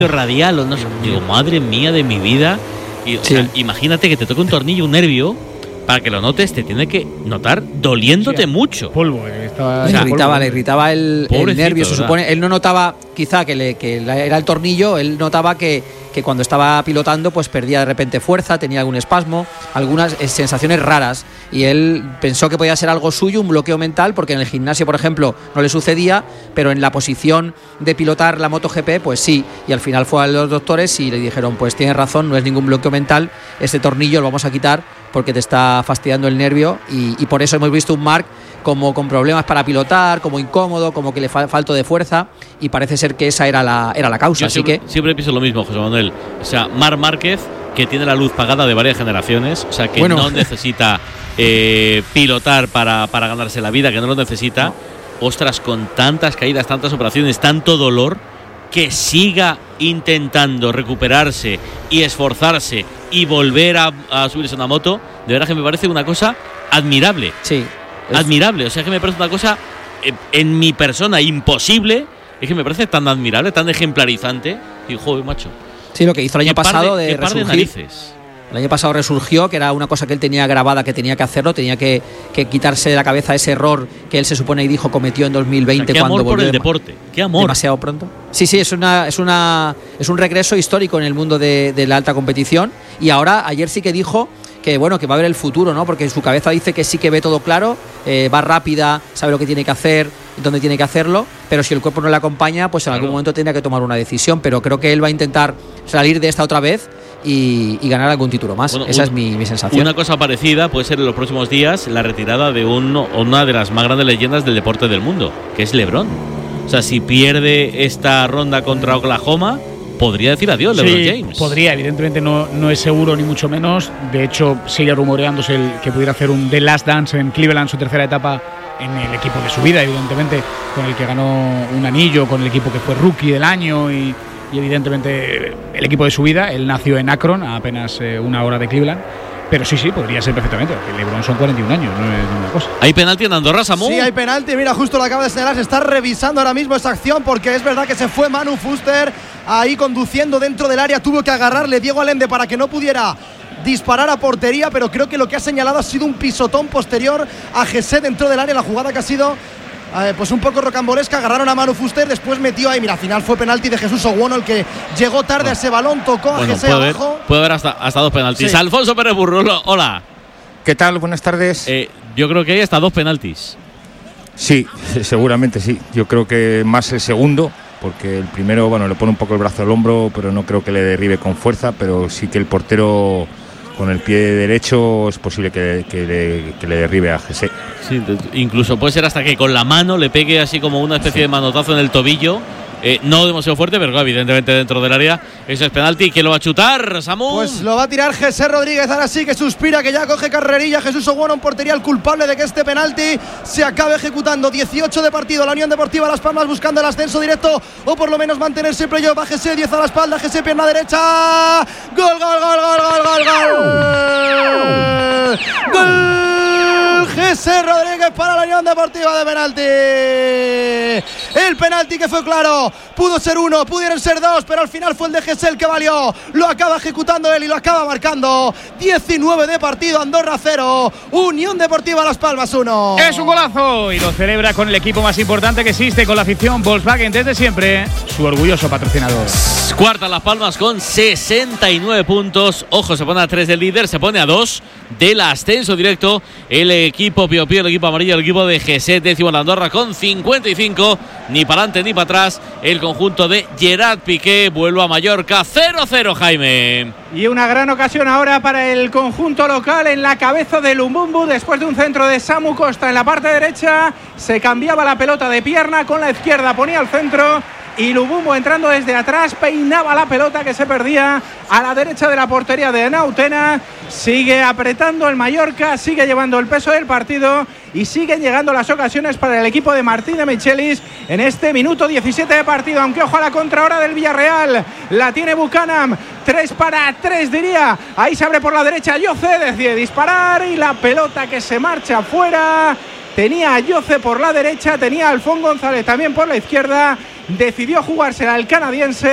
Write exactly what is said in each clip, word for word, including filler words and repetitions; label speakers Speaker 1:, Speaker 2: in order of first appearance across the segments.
Speaker 1: radial o no sé. Digo, madre mía de mi vida. Y, o
Speaker 2: Sí.
Speaker 1: sea, imagínate que te toque un tornillo, un nervio, para que lo notes, te tiene que notar doliéndote
Speaker 3: Sí,
Speaker 1: mucho.
Speaker 3: Polvo, eh, estaba
Speaker 2: Le
Speaker 1: sea,
Speaker 2: irritaba,
Speaker 3: polvo.
Speaker 2: le irritaba el, el
Speaker 1: Pobrecito,
Speaker 2: nervio, se
Speaker 1: ¿verdad?
Speaker 2: supone. Él no notaba, quizá que, le, que era el tornillo, él notaba que, que cuando estaba pilotando, pues perdía de repente fuerza, tenía algún espasmo, algunas eh, sensaciones raras. Y él pensó que podía ser algo suyo, un bloqueo mental, porque en el gimnasio, por ejemplo, no le sucedía, pero en la posición de pilotar la MotoGP, pues sí. Y al final fue a los doctores y le dijeron, pues tienes razón, no es ningún bloqueo mental, este tornillo lo vamos a quitar porque te está fastidiando el nervio, y, y por eso hemos visto un Marc como con problemas para pilotar, como incómodo, como que le fa- falto de fuerza, y parece ser que esa era la, era la causa.
Speaker 1: Yo
Speaker 2: Así
Speaker 1: siempre,
Speaker 2: que
Speaker 1: siempre pienso lo mismo, José Manuel. O sea, Marc Márquez, que tiene la luz pagada de varias generaciones, o sea, que
Speaker 2: Bueno.
Speaker 1: no necesita eh, pilotar para, para ganarse la vida, que no lo necesita. No. Ostras, con tantas caídas, tantas operaciones, tanto dolor, que siga intentando recuperarse y esforzarse y volver a, a subirse a una moto, de verdad que me parece una cosa admirable.
Speaker 2: sí. es-
Speaker 1: Admirable, o sea que me parece una cosa eh, en mi persona imposible, es que me parece tan admirable, tan ejemplarizante. Y joder, macho.
Speaker 2: Sí, lo que hizo el año
Speaker 1: Qué par
Speaker 2: pasado de,
Speaker 1: qué par de
Speaker 2: resurgir.
Speaker 1: narices.
Speaker 2: El año pasado resurgió, que era una cosa que él tenía grabada, que tenía que hacerlo, tenía que, que quitarse de la cabeza ese error que él se supone y dijo cometió en dos mil veinte,
Speaker 1: O sea, qué
Speaker 2: cuando
Speaker 1: amor por
Speaker 2: volvió
Speaker 1: el
Speaker 2: de-
Speaker 1: deporte, qué amor.
Speaker 2: demasiado pronto. Sí, sí, es una es una es un regreso histórico en el mundo de, de la alta competición, y ahora ayer sí que dijo que bueno, que va a ver el futuro, ¿no? Porque en su cabeza dice que sí que ve todo claro, eh, va rápida, sabe lo que tiene que hacer, dónde tiene que hacerlo, pero si el cuerpo no le acompaña, pues en
Speaker 1: Claro.
Speaker 2: algún momento tendrá que tomar una decisión, pero creo que él va a intentar salir de esta otra vez y, y ganar algún título más.
Speaker 1: Bueno,
Speaker 2: Esa
Speaker 1: un-
Speaker 2: es mi, mi sensación.
Speaker 1: Una cosa parecida puede ser en los próximos días la retirada de un, una de las más grandes leyendas del deporte del mundo, que es LeBron. O sea, si pierde esta ronda contra Oklahoma, podría decir adiós LeBron
Speaker 3: Sí,
Speaker 1: James.
Speaker 3: podría, evidentemente no, no es seguro ni mucho menos. De hecho, sigue rumoreándose el que pudiera hacer un The Last Dance en Cleveland, su tercera etapa en el equipo de su vida, evidentemente, con el que ganó un anillo, con el equipo que fue rookie del año y, y evidentemente el equipo de su vida. Él nació en Akron, a apenas eh, una hora de Cleveland. Pero sí, sí, podría ser perfectamente, porque LeBron son cuarenta y un años, no es ninguna cosa.
Speaker 1: ¿Hay penalti en Andorra, Samu?
Speaker 4: Sí, hay penalti. Mira, justo lo acaba de señalar. Se está revisando ahora mismo esa acción, porque es verdad que se fue Manu Fuster ahí conduciendo dentro del área. Tuvo que agarrarle Diego Allende para que no pudiera disparar a portería, pero creo que lo que ha señalado ha sido un pisotón posterior a Gesé dentro del área. La jugada que ha sido eh, pues un poco rocambolesca. Agarraron a Manu Fuster, después metió ahí. Mira, al final fue penalti de Jesús Oguono, el que llegó tarde a ese balón, tocó a
Speaker 1: Bueno,
Speaker 4: Gesé
Speaker 1: puede haber,
Speaker 4: abajo.
Speaker 1: puede haber hasta, hasta dos penaltis.
Speaker 4: Sí.
Speaker 1: Alfonso Pérez Burrulo, hola.
Speaker 5: ¿Qué tal? Buenas tardes.
Speaker 1: Eh, yo creo que hay hasta dos penaltis.
Speaker 5: Sí, seguramente sí. Yo creo que más el segundo, porque el primero, bueno, le pone un poco el brazo al hombro, pero no creo que le derribe con fuerza, pero sí que el portero con el pie derecho es posible que, que, le, que le derribe a Gesé.
Speaker 1: Sí, incluso puede ser hasta que con la mano le pegue así como una especie sí. de manotazo en el tobillo. Eh, no demasiado fuerte, pero evidentemente dentro del área. Eso es penalti. ¿Quién lo va a chutar, Samu?
Speaker 4: Pues lo va a tirar Gesé Rodríguez. Ahora sí que suspira, que ya coge carrerilla. Jesús Oguono en portería, el culpable de que este penalti se acabe ejecutando. dieciocho de partido. La Unión Deportiva Las Palmas buscando el ascenso directo, o por lo menos mantenerse playoff. A Gesé, diez a la espalda. Gesé, pierna derecha. Gol, gol, gol, gol, gol, gol, gol. Gol. Gesé Rodríguez para la Unión Deportiva de penalti. El penalti que fue claro. Pudo ser uno, pudieron ser dos, pero al final fue el de Gesé el que valió. Lo acaba ejecutando él y lo acaba marcando. diecinueve de partido, Andorra cero, Unión Deportiva Las Palmas uno.
Speaker 3: Es un golazo y lo celebra con el equipo más importante que existe, con la afición Volkswagen desde siempre, su orgulloso patrocinador.
Speaker 1: Cuarta Las Palmas con sesenta y nueve puntos. Ojo, se pone a tres del líder, se pone a dos del ascenso directo. El equipo Pío Pío, el equipo amarillo, el equipo de Gesé, décimo en Andorra con cincuenta y cinco. Ni para adelante ni para atrás. El conjunto de Gerard Piqué vuelve a Mallorca cero a cero, Jaime.
Speaker 6: Y una gran ocasión ahora para el conjunto local en la cabeza de Lumbumbu, después de un centro de Samu Costa en la parte derecha. Se cambiaba la pelota de pierna, con la izquierda ponía el centro y Lumbumbu, entrando desde atrás, peinaba la pelota que se perdía a la derecha de la portería de Nautena. Sigue apretando el Mallorca, sigue llevando el peso del partido y siguen llegando las ocasiones para el equipo de Martín de Michelis en este minuto diecisiete de partido, aunque ojo a la contrahora del Villarreal. La tiene Buchanan, tres para tres diría. Ahí se abre por la derecha Yoce, decide disparar y la pelota que se marcha afuera. Tenía a Yoce por la derecha, tenía a Alfón González también por la izquierda. Decidió jugársela el canadiense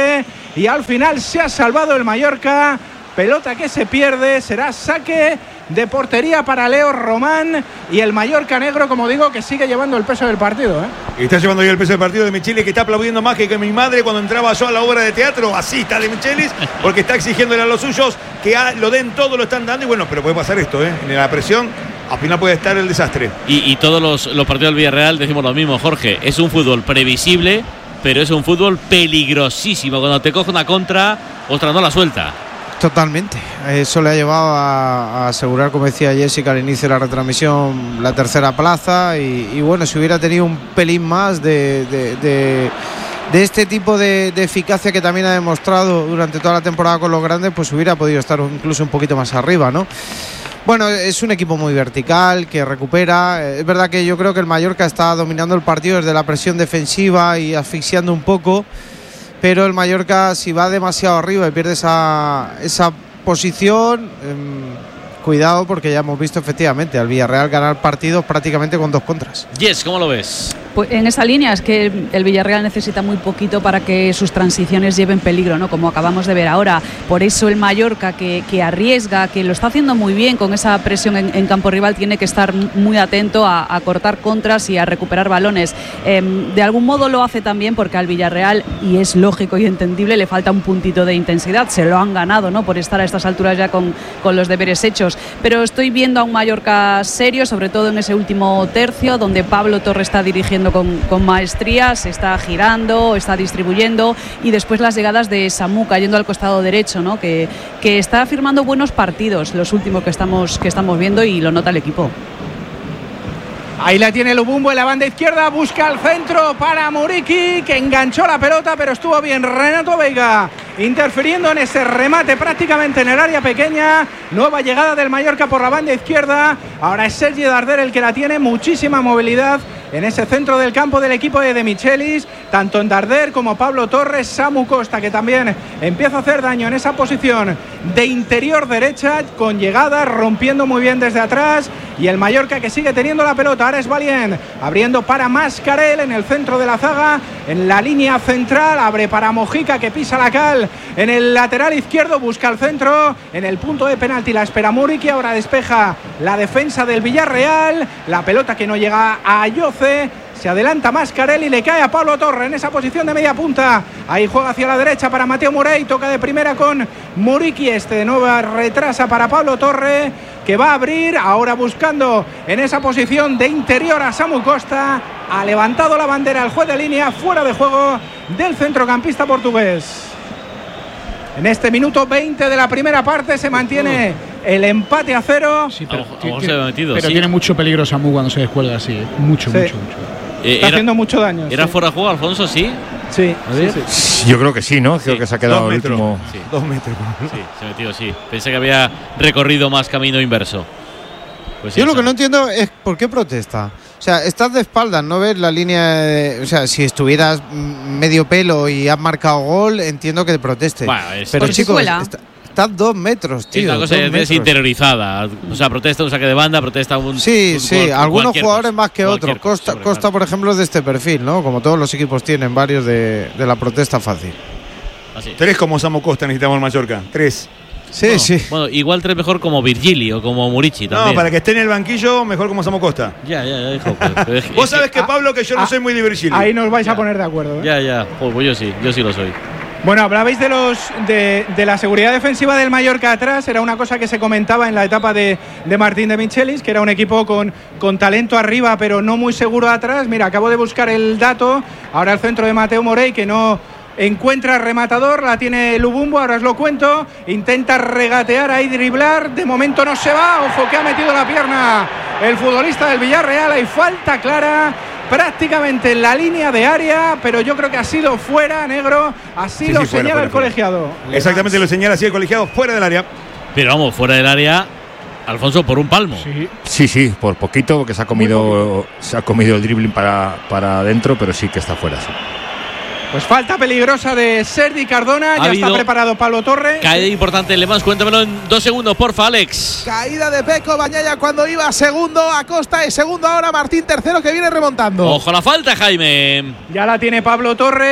Speaker 6: y al final se ha salvado el Mallorca. Pelota que se pierde, será saque de portería para Leo Román y el Mallorca negro, como digo, que sigue llevando el peso del partido, ¿eh?
Speaker 7: Está llevando ya el peso del partido de Michelis, que está aplaudiendo más que, que mi madre cuando entraba yo a la obra de teatro. Así está de Michelis, porque está exigiéndole a los suyos que a, lo den todo, lo están dando. Y bueno, pero puede pasar esto, ¿eh? En la presión, al final puede estar el desastre.
Speaker 1: Y, y todos los, los partidos del Villarreal decimos lo mismo, Jorge. Es un fútbol previsible, pero es un fútbol peligrosísimo. Cuando te coge una contra, otra no la suelta.
Speaker 8: Totalmente, eso le ha llevado a, a asegurar, como decía Jessica al inicio de la retransmisión, la tercera plaza y, y bueno, si hubiera tenido un pelín más de, de, de, de este tipo de, de eficacia que también ha demostrado durante toda la temporada con los grandes, pues hubiera podido estar incluso un poquito más arriba, ¿no? Bueno, es un equipo muy vertical, que recupera. Es verdad que yo creo que el Mallorca está dominando el partido desde la presión defensiva y asfixiando un poco. Pero el Mallorca, si va demasiado arriba y pierde esa, esa posición, eh, cuidado, porque ya hemos visto efectivamente al Villarreal ganar partidos prácticamente con dos contras.
Speaker 1: Yes, ¿cómo lo ves?
Speaker 9: Pues en esa línea es que el Villarreal necesita muy poquito para que sus transiciones lleven peligro, ¿no? Como acabamos de ver ahora. Por eso el Mallorca, que, que arriesga, que lo está haciendo muy bien con esa presión en, en campo rival, tiene que estar muy atento a, a cortar contras y a recuperar balones. Eh, de algún modo lo hace también porque al Villarreal, y es lógico y entendible, le falta un puntito de intensidad. Se lo han ganado, ¿no? Por estar a estas alturas ya con, con los deberes hechos. Pero estoy viendo a un Mallorca serio, sobre todo en ese último tercio, donde Pablo Torre está dirigiendo Con, con maestría, se está girando, está distribuyendo, y después las llegadas de Samu cayendo al costado derecho, ¿no? que, que está firmando buenos partidos, los últimos que estamos, que estamos viendo, y lo nota el equipo.
Speaker 6: Ahí la tiene Lubumbo en la banda izquierda, busca el centro para Muriqui, que enganchó la pelota, pero estuvo bien Renato Veiga interfiriendo en ese remate prácticamente en el área pequeña. Nueva llegada del Mallorca por la banda izquierda. Ahora es Sergi Darder el que la tiene, muchísima movilidad en ese centro del campo del equipo de De Michelis, tanto en Darder como Pablo Torres. Samu Costa, que también empieza a hacer daño en esa posición de interior derecha, con llegada, rompiendo muy bien desde atrás, y el Mallorca que sigue teniendo la pelota. Ahora es Valien abriendo para Mascarell en el centro de la zaga, en la línea central, abre para Mojica, que pisa la cal en el lateral izquierdo, busca el centro en el punto de penalti, la espera Muriqui. Ahora despeja la defensa del Villarreal, la pelota que no llega a Ayoce, se adelanta Mascarell y le cae a Pablo Torre en esa posición de media punta. Ahí juega hacia la derecha para Mateo Morey, toca de primera con Muriqui, este de nuevo retrasa para Pablo Torre, que va a abrir, ahora buscando en esa posición de interior a Samu Costa. Ha levantado la bandera el juez de línea, fuera de juego del centrocampista portugués. En este minuto veinte de la primera parte se mantiene el empate a cero.
Speaker 3: Sí, pero,
Speaker 1: a lo, a lo metido,
Speaker 3: pero
Speaker 1: sí.
Speaker 3: Tiene mucho peligro Samu cuando se descuelga así, ¿eh? Mucho,
Speaker 6: sí.
Speaker 3: mucho, mucho.
Speaker 1: Eh,
Speaker 6: Está
Speaker 1: era,
Speaker 6: haciendo mucho daño.
Speaker 1: ¿Era
Speaker 6: sí.
Speaker 1: fuera de juego, Alfonso? Sí.
Speaker 6: Sí,
Speaker 1: sí,
Speaker 6: sí.
Speaker 5: Yo creo que sí, ¿no? Creo
Speaker 1: Sí.
Speaker 5: que se ha quedado
Speaker 7: Dos
Speaker 5: el
Speaker 7: metros.
Speaker 5: último.
Speaker 1: Sí.
Speaker 7: Dos metros.
Speaker 1: Sí, se metió, sí. Pensé que había recorrido más camino inverso. Pues
Speaker 8: Yo
Speaker 1: eso.
Speaker 8: lo que no entiendo es por qué protesta. O sea, estás de espaldas, no ves la línea de, o sea, si estuvieras medio pelo y has marcado gol, entiendo que te proteste.
Speaker 1: Bueno, es-
Speaker 8: pero
Speaker 9: Por
Speaker 8: chicos,
Speaker 9: escuela.
Speaker 8: está- estás dos metros,
Speaker 1: Es
Speaker 8: tío.
Speaker 1: una cosa
Speaker 8: dos
Speaker 1: es
Speaker 8: metros.
Speaker 1: interiorizada. O sea, protesta un saque de banda, protesta un.
Speaker 8: Sí,
Speaker 1: un-
Speaker 8: sí,
Speaker 1: cual-
Speaker 8: algunos
Speaker 1: cualquier
Speaker 8: jugadores
Speaker 1: cosa,
Speaker 8: más que
Speaker 1: cualquier
Speaker 8: otros.
Speaker 1: cosa,
Speaker 8: Costa,
Speaker 1: sobre,
Speaker 8: Costa
Speaker 1: claro.
Speaker 8: por ejemplo, es de este perfil, ¿no? Como todos los equipos tienen varios de, de la protesta fácil.
Speaker 1: Así.
Speaker 7: Tres como Samu Costa necesitamos en Mallorca. Tres.
Speaker 8: Sí,
Speaker 1: Bueno,
Speaker 8: sí.
Speaker 1: Bueno, igual tres mejor como Virgili o como Murici también.
Speaker 7: No, para que esté en el banquillo, mejor como Samu Costa.
Speaker 1: Ya, ya, ya dijo. pero- pero es-
Speaker 7: Vos
Speaker 1: es
Speaker 7: sabés que,
Speaker 6: ah,
Speaker 7: Pablo, que yo no
Speaker 6: ah,
Speaker 7: soy muy de Virgili.
Speaker 6: Ahí nos vais
Speaker 1: Ya.
Speaker 6: a poner de acuerdo, ¿eh?
Speaker 1: Ya, ya. Pues, pues yo sí, yo sí lo soy.
Speaker 6: Bueno, hablabais de los de, de la seguridad defensiva del Mallorca atrás. Era una cosa que se comentaba en la etapa de, de Martín de Michelis, que era un equipo con, con talento arriba, pero no muy seguro atrás. Mira, acabo de buscar el dato. Ahora el centro de Mateo Morey, que no encuentra rematador, la tiene Lubumbo, ahora os lo cuento. Intenta regatear ahí, driblar. De momento no se va. Ojo que ha metido la pierna el futbolista del Villarreal. Hay falta clara prácticamente en la línea de área, pero yo creo que ha sido fuera, negro. Así
Speaker 7: Sí,
Speaker 6: lo
Speaker 7: sí, fuera,
Speaker 6: señala
Speaker 7: fuera,
Speaker 6: el
Speaker 7: fuera.
Speaker 6: colegiado.
Speaker 7: Exactamente, lo señala así el colegiado, fuera del área.
Speaker 1: Pero vamos, fuera del área, Alfonso, por un palmo.
Speaker 3: Sí.
Speaker 5: Sí, sí, por poquito, porque se ha comido, se ha comido el dribbling para, para adentro, pero sí que está fuera. Sí.
Speaker 6: Pues falta peligrosa de Sergi Cardona.
Speaker 1: Ha
Speaker 6: Ya está
Speaker 1: habido
Speaker 6: preparado Pablo Torre.
Speaker 1: Caída importante en Le Mans. Cuéntamelo en dos segundos, porfa, Alex.
Speaker 10: Caída de Peco Bañaya cuando iba segundo, Acosta y segundo ahora Martín tercero, que viene remontando.
Speaker 1: Ojo la falta, Jaime.
Speaker 6: Ya la tiene Pablo Torre.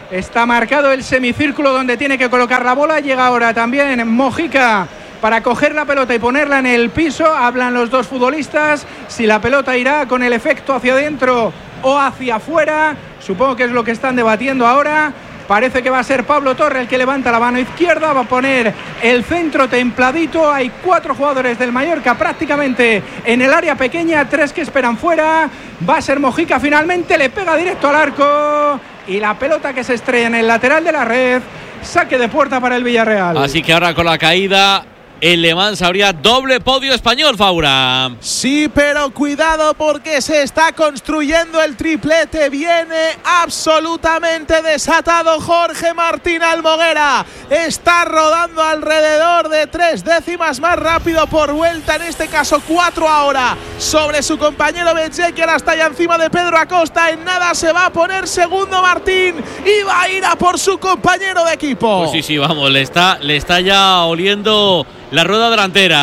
Speaker 6: Está marcado el semicírculo donde tiene que colocar la bola. Llega ahora también Mojica para coger la pelota y ponerla en el piso. Hablan los dos futbolistas si la pelota irá con el efecto hacia adentro o hacia afuera. Supongo que es lo que están debatiendo ahora. Parece que va a ser Pablo Torre el que levanta la mano izquierda, va a poner el centro templadito. Hay cuatro jugadores del Mallorca prácticamente en el área pequeña, tres que esperan fuera. Va a ser Mojica finalmente, le pega directo al arco y la pelota que se estrella en el lateral de la red. Saque de puerta para el Villarreal.
Speaker 1: Así que ahora con la caída el Le Mans habría doble podio español, Faura.
Speaker 10: Sí, pero cuidado porque se está construyendo el triplete. Viene absolutamente desatado Jorge Martín Almoguera. Está rodando alrededor de tres décimas más rápido por vuelta, en este caso cuatro ahora, sobre su compañero Bezzecchi. Ahora está ya encima de Pedro Acosta. En nada se va a poner segundo Martín y va a ir a por su compañero de equipo.
Speaker 1: Pues sí, sí, vamos, le está, le está ya oliendo la rueda delantera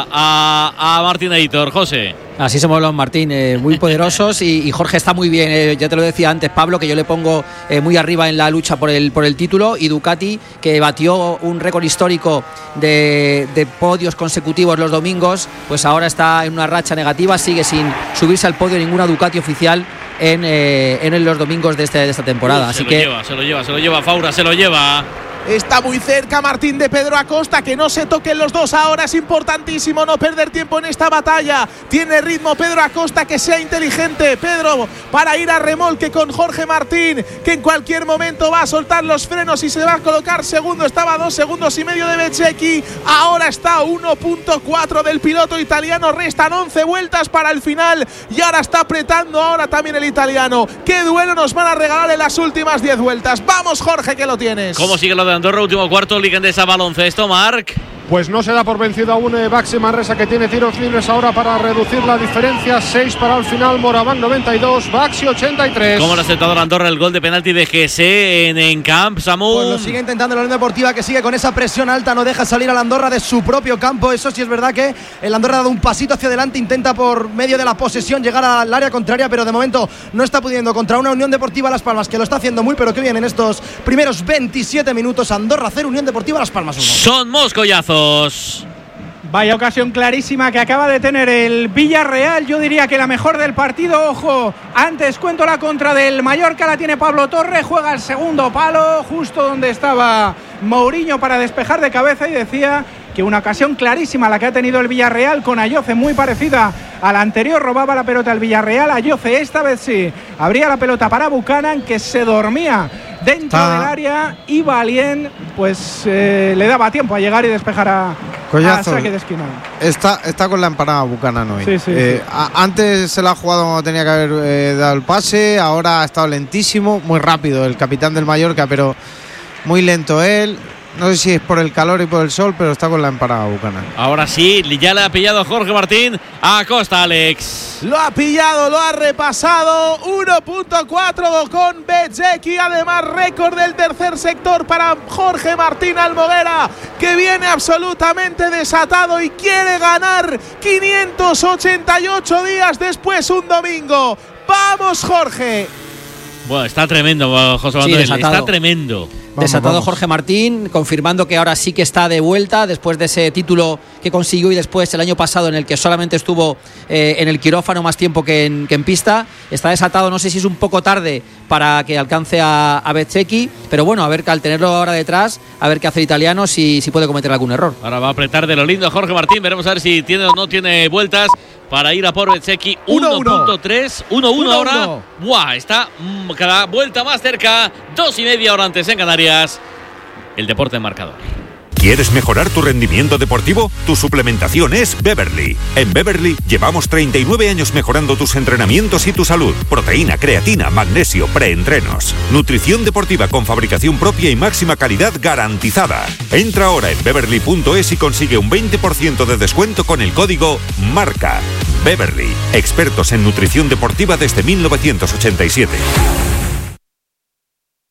Speaker 1: a, a Martín Editor. José.
Speaker 2: Así somos los Martín, eh, muy poderosos y, y Jorge está muy bien. Eh, ya te lo decía antes, Pablo, que yo le pongo eh, muy arriba en la lucha por el, por el título, y Ducati, que batió un récord histórico de, de podios consecutivos los domingos, pues ahora está en una racha negativa, sigue sin subirse al podio ninguna Ducati oficial en, eh, en los domingos de, este, de esta temporada.
Speaker 1: Uf,
Speaker 2: Así
Speaker 1: se lo
Speaker 2: que
Speaker 1: lleva, se lo lleva, se lo lleva Faura, se lo lleva.
Speaker 10: Está muy cerca Martín de Pedro Acosta, que no se toquen los dos ahora. Es importantísimo no perder tiempo en esta batalla. Tiene ritmo Pedro Acosta, que sea inteligente Pedro para ir a remolque con Jorge Martín, que en cualquier momento va a soltar los frenos y se va a colocar segundo. Estaba a dos segundos y medio de Bezzecchi, ahora está a uno punto cuatro del piloto italiano. Restan once vueltas para el final y ahora está apretando ahora también el italiano. ¿Qué duelo nos van a regalar en las últimas diez vueltas? Vamos, Jorge, que lo tienes.
Speaker 1: ¿Cómo sigue lo de Andorra? Último cuarto, Liga Endesa baloncesto, Marc.
Speaker 11: Pues no se da por vencido aún eh, Baxi Manresa, que tiene tiros libres ahora para reducir la diferencia. seis para el final, Moraván noventa y dos, Baxi ochenta y tres.
Speaker 1: ¿Cómo lo ha aceptado Andorra el gol de penalti de G S en, en Camp, Samu?
Speaker 4: Pues lo sigue intentando la Unión Deportiva, que sigue con esa presión alta, no deja salir a la Andorra de su propio campo. Eso sí es verdad que el Andorra ha dado un pasito hacia adelante, intenta por medio de la posesión llegar al área contraria, pero de momento no está pudiendo contra una Unión Deportiva Las Palmas, que lo está haciendo muy pero que bien en estos primeros veintisiete minutos. Andorra cero, Unión Deportiva Las Palmas uno.
Speaker 1: Son moscollazos.
Speaker 6: Vaya ocasión clarísima que acaba de tener el Villarreal. Yo diría que la mejor del partido. Ojo, antes cuento la contra del Mallorca, la tiene Pablo Torre, juega el segundo palo justo donde estaba Mourinho para despejar de cabeza, y decía que una ocasión clarísima la que ha tenido el Villarreal con Ayoce, muy parecida a la anterior. Robaba la pelota el Villarreal, Ayoce esta vez sí abría la pelota para Buchanan, que se dormía dentro ah. del área, y Valien pues eh, le daba tiempo a llegar y despejar a,
Speaker 8: Collazo,
Speaker 6: a saque de esquina.
Speaker 8: Está, está con la empanada Buchanan hoy.
Speaker 6: Sí, sí,
Speaker 8: eh,
Speaker 6: sí.
Speaker 8: A, antes se la ha jugado cuando tenía que haber eh, dado el pase, ahora ha estado lentísimo, muy rápido el capitán del Mallorca, pero muy lento él. No sé si es por el calor y por el sol, pero está con la empanada Buchanan.
Speaker 1: Ahora sí, ya le ha pillado Jorge Martín a Acosta, Alex.
Speaker 10: Lo ha pillado, lo ha repasado. uno punto cuatro con Bezzecchi. Además, récord del tercer sector para Jorge Martín Almoguera, que viene absolutamente desatado y quiere ganar quinientos ochenta y ocho días después, un domingo. ¡Vamos, Jorge!
Speaker 1: Bueno, está tremendo, José Manuel. Sí, está tremendo.
Speaker 2: Vamos, desatado vamos. Jorge Martín, confirmando que ahora sí que está de vuelta después de ese título que consiguió y después el año pasado en el que solamente estuvo eh, en el quirófano más tiempo que en, que en pista. Está desatado, no sé si es un poco tarde para que alcance a, a Bezzecchi, pero bueno, a ver, al tenerlo ahora detrás, a ver qué hace el italiano, si, si puede cometer algún error.
Speaker 1: Ahora va a apretar de lo lindo Jorge Martín, veremos a ver si tiene o no tiene vueltas para ir a por Bezzecchi. uno punto tres, uno uno ahora. Buah, está cada vuelta más cerca. Dos y media hora antes en Canarias. El deporte en marcador.
Speaker 12: ¿Quieres mejorar tu rendimiento deportivo? Tu suplementación es Beverly. En Beverly llevamos treinta y nueve años mejorando tus entrenamientos y tu salud. Proteína, creatina, magnesio, preentrenos. Nutrición deportiva con fabricación propia y máxima calidad garantizada. Entra ahora en beverly punto es y consigue un veinte por ciento de descuento con el código MARCA. Beverly, expertos en nutrición deportiva desde mil novecientos ochenta y siete.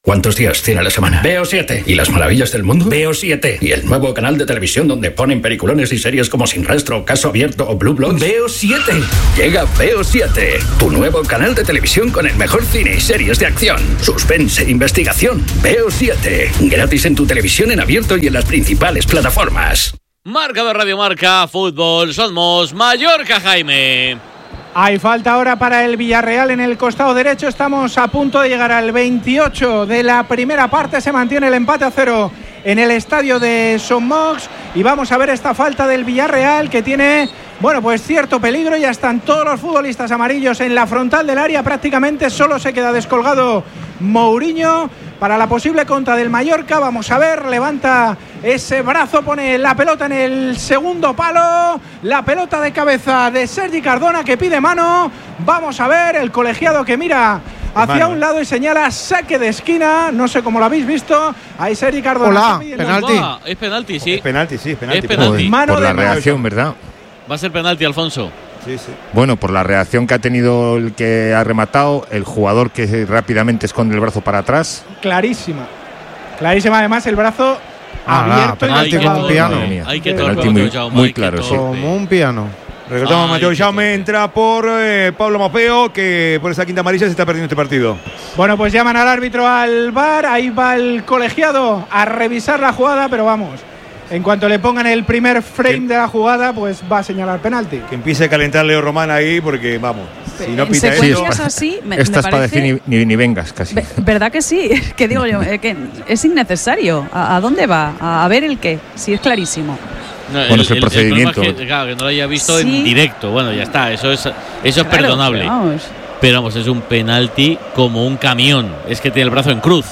Speaker 13: ¿Cuántos días tiene a la semana? Veo siete. ¿Y las maravillas del mundo? Veo siete. ¿Y el nuevo canal de televisión donde ponen peliculones y series como Sin Rastro, Caso Abierto o Blue Bloods? Veo siete. Llega Veo siete, tu nuevo canal de televisión con el mejor cine y series de acción, suspense, investigación. Veo siete. Gratis en tu televisión en abierto y en las principales plataformas.
Speaker 1: Marca de Radio Marca, fútbol, somos Mallorca, Jaime.
Speaker 6: Hay falta ahora para el Villarreal en el costado derecho. Estamos a punto de llegar al veintiocho de la primera parte. Se mantiene el empate a cero en el estadio de Son Moix. Y vamos a ver esta falta del Villarreal que tiene, bueno, pues cierto peligro. Ya están todos los futbolistas amarillos en la frontal del área. Prácticamente solo se queda descolgado Mourinho para la posible contra del Mallorca. Vamos a ver, levanta ese brazo, pone la pelota en el segundo palo, la pelota de cabeza de Sergi Cardona que pide mano. Vamos a ver, el colegiado que mira hacia mano. Un lado y señala saque de esquina. No sé cómo lo habéis visto. Ahí Sergi Cardona.
Speaker 8: Hola, penalti.
Speaker 1: Va, es penalti, sí.
Speaker 7: Es penalti, sí, es penalti.
Speaker 1: Es penalti.
Speaker 5: Por, por la reacción, ¿verdad?
Speaker 1: Va a ser penalti, Alfonso.
Speaker 7: Sí, sí.
Speaker 5: Bueno, por la reacción que ha tenido el que ha rematado, el jugador que rápidamente esconde el brazo para atrás.
Speaker 6: Clarísima. Clarísima, además, el brazo
Speaker 8: ah,
Speaker 6: abierto.
Speaker 8: Ah, penalti como un piano.
Speaker 1: Hay que
Speaker 5: penalti muy, muy claro, sí.
Speaker 8: Como un piano.
Speaker 7: Recordamos, Mayor Jaume entra por eh, Pablo Mapeo, que por esa quinta amarilla se está perdiendo este partido.
Speaker 6: Bueno, pues llaman al árbitro al V A R. Ahí va el colegiado a revisar la jugada, pero vamos. En cuanto le pongan el primer frame ¿Qué? de la jugada, pues va a señalar penalti.
Speaker 7: Que empiece a calentar Leo Román ahí, porque vamos, si no pita
Speaker 9: eso.
Speaker 5: Sí,
Speaker 9: así, me,
Speaker 5: Estás
Speaker 9: me
Speaker 5: para decir ni, ni, ni vengas casi.
Speaker 9: Ve, ¿Verdad que sí? Que digo yo, eh, que es innecesario. ¿A, a dónde va? A, a ver el qué, si es clarísimo.
Speaker 1: No,
Speaker 5: bueno, el, es el, el procedimiento.
Speaker 1: El es que, claro, que no lo haya visto
Speaker 9: sí.
Speaker 1: en directo. Bueno, ya está, eso es, eso es
Speaker 9: claro,
Speaker 1: perdonable.
Speaker 9: Pero vamos.
Speaker 1: pero vamos, es un penalti como un camión. Es que tiene el brazo en cruz.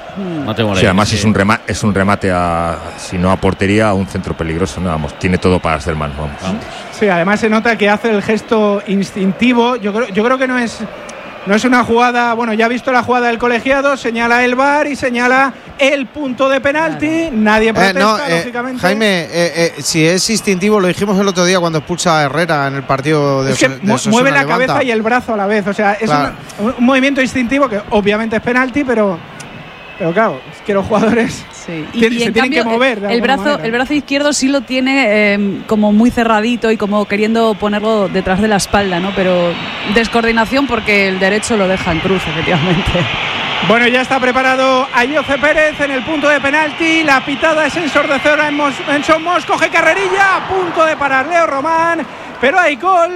Speaker 1: No te molestes.
Speaker 5: Sí, además es un remate, es un remate a, si no a portería, a un centro peligroso. No, vamos, tiene todo para hacer mal. Vamos.
Speaker 6: Vamos. Sí, además se nota que hace el gesto instintivo. Yo creo, yo creo que no es, no es una jugada. Bueno, ya ha visto la jugada del colegiado, señala el V A R y señala el punto de penalti. Claro. Nadie protesta, eh, no, eh, lógicamente.
Speaker 8: Jaime, eh, eh, si es instintivo, lo dijimos el otro día cuando expulsa a Herrera en el partido de
Speaker 6: Es que
Speaker 8: de
Speaker 6: mu
Speaker 8: Osasuna
Speaker 6: mueve la
Speaker 8: Levanta.
Speaker 6: cabeza y el brazo a la vez. O sea, es
Speaker 8: claro.
Speaker 6: una, un movimiento instintivo que obviamente es penalti, pero. Pero claro, es que los jugadores
Speaker 9: sí. y,
Speaker 6: tienen,
Speaker 9: y
Speaker 6: se
Speaker 9: en
Speaker 6: tienen
Speaker 9: cambio,
Speaker 6: que mover.
Speaker 9: El brazo,
Speaker 6: manera.
Speaker 9: el brazo izquierdo sí lo tiene eh, como muy cerradito y como queriendo ponerlo detrás de la espalda, ¿no? Pero descoordinación porque el derecho lo deja en cruz, efectivamente.
Speaker 6: Bueno, ya está preparado Ayoce Pérez en el punto de penalti. La pitada es ensordecedora en, Mos, en Son Moix. Coge carrerilla, a punto de parar Leo Román. Pero hay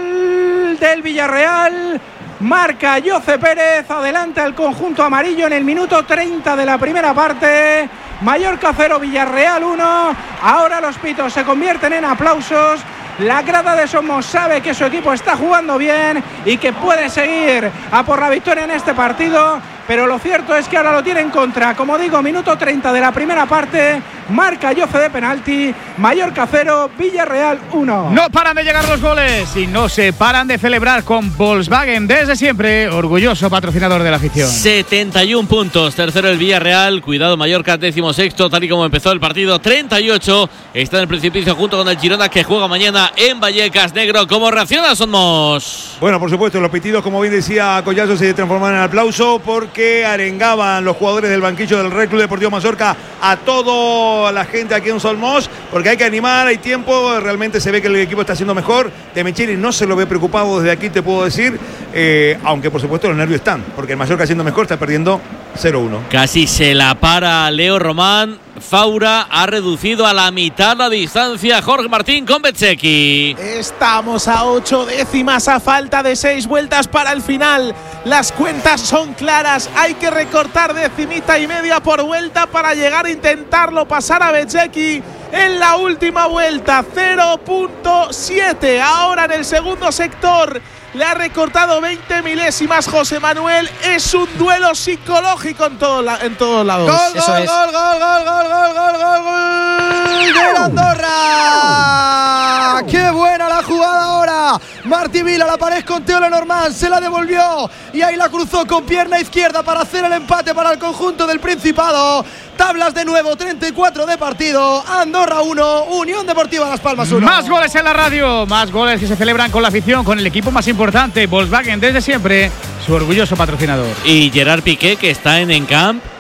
Speaker 6: gol del Villarreal. Marca Ayoce Pérez, adelanta el conjunto amarillo en el minuto treinta de la primera parte. Mallorca cero, Villarreal uno. Ahora los pitos se convierten en aplausos. La grada de Son Moix sabe que su equipo está jugando bien y que puede seguir a por la victoria en este partido. Pero lo cierto es que ahora lo tiene en contra. Como digo, minuto treinta de la primera parte. Marca Ayoce de penalti. Mallorca cero, Villarreal uno.
Speaker 3: No paran de llegar los goles y no se paran de celebrar con Volkswagen desde siempre. Orgulloso patrocinador de la afición.
Speaker 1: setenta y uno puntos. Tercero el Villarreal. Cuidado Mallorca, décimo sexto. Tal y como empezó el partido, treinta y ocho. Está en el precipicio junto con el Girona que juega mañana en Vallecas. Negro, ¿cómo reacciona Son Moix?
Speaker 7: Bueno, por supuesto, los pitidos, como bien decía Collazo, se transformaron en aplauso porque arengaban los jugadores del banquillo del Real Club Deportivo Mallorca a toda la gente aquí en Son Moix, porque hay que animar, hay tiempo, realmente se ve que el equipo está haciendo mejor. De Micheli no se lo ve preocupado desde aquí, te puedo decir, eh, aunque por supuesto los nervios están, porque el Mallorca haciendo mejor está perdiendo cero uno.
Speaker 1: Casi se la para Leo Román. Faura ha reducido a la mitad la distancia. Jorge Martín con Bezzecchi.
Speaker 10: Estamos a ocho décimas a falta de seis vueltas para el final. Las cuentas son claras. Hay que recortar decimita y media por vuelta para llegar a intentarlo pasar a Bezzecchi en la última vuelta. cero punto siete. Ahora en el segundo sector. Le ha recortado veinte milésimas José Manuel. Es un duelo psicológico en, todo la, en todos lados.
Speaker 4: Gol,
Speaker 10: Eso
Speaker 4: gol,
Speaker 10: es.
Speaker 4: gol, gol, gol, gol, gol, gol, gol, gol de Andorra. ¡Qué buena la jugada ahora! Martí Vila, la pared con Teo Lenormand, se la devolvió y ahí la cruzó con pierna izquierda para hacer el empate para el conjunto del Principado. Tablas de nuevo, treinta y cuatro de partido. Andorra uno, Unión Deportiva Las Palmas uno.
Speaker 3: Más goles en la radio, más goles que se celebran con la afición, con el equipo más importante, Volkswagen desde siempre, su orgulloso patrocinador.
Speaker 1: Y Gerard Piqué, que está en Encamp,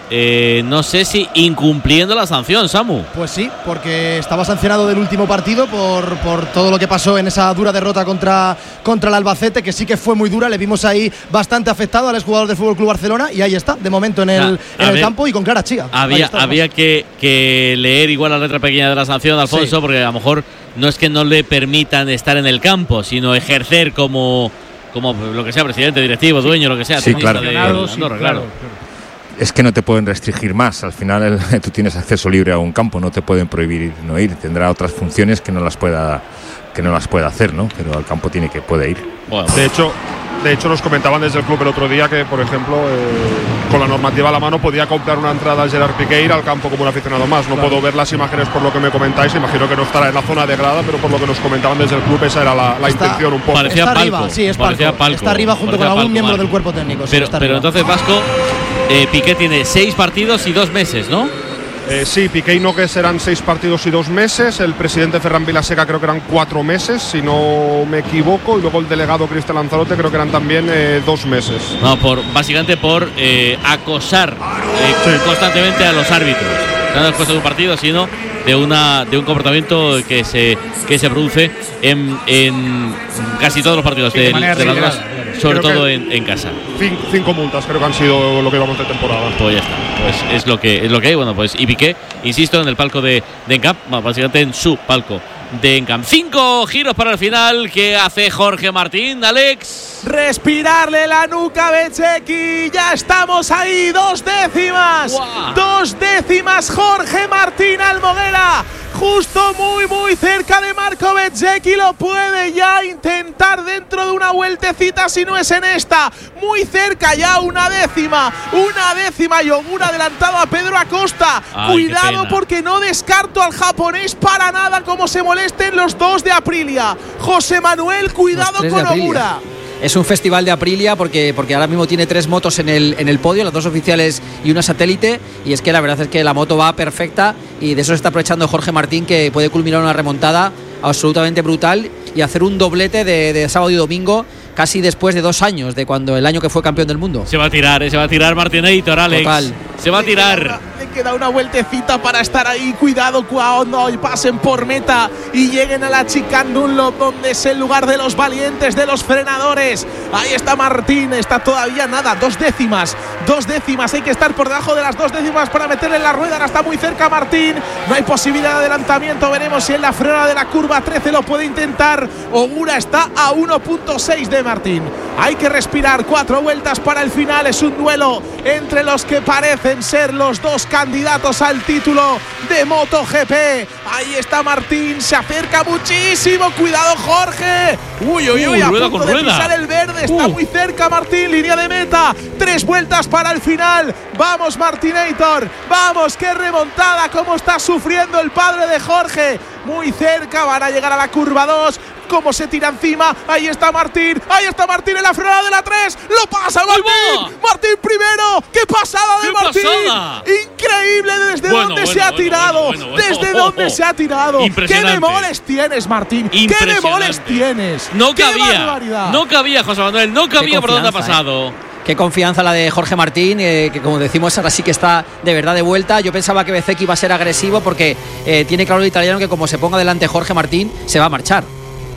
Speaker 1: eh, no sé si incumpliendo la sanción, Samu.
Speaker 4: Pues sí, porque estaba sancionado del último partido por, por todo lo que pasó en esa dura derrota contra, contra el Albacete, que sí que fue muy dura. Le vimos ahí bastante afectado al exjugador del F C Barcelona y ahí está, de momento en el,
Speaker 1: nah,
Speaker 4: en el
Speaker 1: ver,
Speaker 4: campo y con clara chica.
Speaker 1: Había, había que, que leer igual la letra pequeña de la sanción, Alfonso, sí. Porque a lo mejor no es que no le permitan estar en el campo, sino ejercer como, como lo que sea, presidente, directivo, dueño, lo que sea.
Speaker 5: Sí, claro.
Speaker 1: De
Speaker 5: Claro,
Speaker 1: sí, Andorra, claro.
Speaker 5: claro. Es que no te pueden restringir más. Al final el, tú tienes acceso libre a un campo, no te pueden prohibir no ir. Tendrá otras funciones que no las pueda que no las pueda hacer, ¿no? Pero al campo tiene que puede ir.
Speaker 11: Bueno. De hecho, de hecho nos comentaban desde el club el otro día que, por ejemplo, eh, con la normativa a la mano podía comprar una entrada a Gerard Piqué e ir al campo como un aficionado más. No claro. puedo ver las imágenes por lo que me comentáis. Imagino que no estará en la zona de grada, pero por lo que nos comentaban desde el club esa era la, la
Speaker 4: está,
Speaker 11: intención un poco.
Speaker 1: Parecía
Speaker 4: está
Speaker 1: palco.
Speaker 4: Arriba, sí, es
Speaker 1: parecía
Speaker 4: palco.
Speaker 1: palco.
Speaker 4: Está arriba junto
Speaker 1: parecía
Speaker 4: con algún
Speaker 1: palco,
Speaker 4: miembro
Speaker 1: Marco.
Speaker 4: del cuerpo técnico. Sí,
Speaker 1: pero,
Speaker 4: está
Speaker 1: pero entonces Vasco, eh, Piqué tiene seis partidos y dos meses, ¿no?
Speaker 11: Eh, sí, Piqué y Nogués serán seis partidos y dos meses. El presidente Ferran Vilaseca creo que eran cuatro meses, si no me equivoco. Y luego el delegado Cristian Lanzarote creo que eran también eh, dos meses.
Speaker 1: No, por básicamente por eh, acosar eh, sí. constantemente a los árbitros. No después de un partido, sino de una de un comportamiento que se que se produce en, en casi todos los partidos sí, de, de, de las dos, sobre creo todo en, en casa.
Speaker 11: Cinco, cinco multas creo que han sido lo que íbamos de temporada.
Speaker 1: Pues ya está, pues es lo que es lo que hay. Bueno, pues y Piqué, insisto, en el palco de, de Encamp, bueno, básicamente en su palco de Encamp. Cinco giros para el final. ¿Qué hace Jorge Martín, Alex?
Speaker 10: Respirarle la nuca a Bezzecchi. Ya estamos ahí, dos décimas. Wow. Dos décimas Jorge Martín Almoguera. Justo muy muy cerca de Marco Bezzecchi. Lo puede ya intentar dentro de una vueltecita, si no es en esta. Muy cerca ya, una décima. Una décima y Ogura adelantado a Pedro Acosta. Ay, cuidado porque no descarto al japonés para nada, como se molesten los dos de Aprilia. José Manuel, cuidado con Ogura.
Speaker 2: Es un festival de Aprilia porque, porque ahora mismo tiene tres motos en el, en el podio, las dos oficiales y una satélite, y es que la verdad es que la moto va perfecta y de eso se está aprovechando Jorge Martín, que puede culminar una remontada absolutamente brutal y hacer un doblete de, de sábado y domingo casi después de dos años de cuando el año que fue campeón del mundo.
Speaker 1: Se va a tirar, eh, se va a tirar Martinator, Alex. Total. Se va a tirar.
Speaker 10: Le queda una vueltecita para estar ahí. Cuidado cuando y pasen por meta y lleguen a la Chicane Dunlop, donde es el lugar de los valientes, de los frenadores. Ahí está Martín, está todavía nada, dos décimas, dos décimas. Hay que estar por debajo de las dos décimas para meterle en la rueda. Ahora está muy cerca Martín. No hay posibilidad de adelantamiento. Veremos si en la frenada de la curva trece lo puede intentar. Ogura está a uno punto seis de Martín. Hay que respirar, cuatro vueltas para el final. Es un duelo entre los que parecen ser los dos candidatos al título de MotoGP. Ahí está Martín, se acerca muchísimo. Cuidado Jorge. Uy, uy, uy, uh, a
Speaker 1: rueda
Speaker 10: punto
Speaker 1: con
Speaker 10: de
Speaker 1: rueda.
Speaker 10: pisar el verde. Está uh. muy cerca Martín, línea de meta. Tres vueltas para el final. Vamos Martinator, vamos, qué remontada, cómo está sufriendo el padre de Jorge. Muy cerca, van a llegar a la curva dos. Cómo se tira encima, ahí está Martín, ahí está Martín en la frenada de la tres, lo pasa Martín, Martín primero, qué pasada de
Speaker 1: ¿Qué
Speaker 10: Martín,
Speaker 1: pasada?
Speaker 10: Increíble desde
Speaker 1: bueno,
Speaker 10: dónde
Speaker 1: bueno,
Speaker 10: se ha
Speaker 1: bueno,
Speaker 10: tirado,
Speaker 1: bueno, bueno, bueno.
Speaker 10: desde
Speaker 1: Oh, oh,
Speaker 10: dónde
Speaker 1: oh.
Speaker 10: se ha tirado, qué bemoles tienes Martín, qué bemoles tienes,
Speaker 1: no
Speaker 10: qué
Speaker 1: cabía,
Speaker 10: barbaridad.
Speaker 1: no cabía José Manuel, no cabía por dónde ha pasado.
Speaker 2: Eh. Qué confianza la de Jorge Martín, eh, que como decimos ahora sí que está de verdad de vuelta. Yo pensaba que Bezzecchi iba a ser agresivo porque eh, tiene claro el italiano que como se ponga delante Jorge Martín se va a marchar.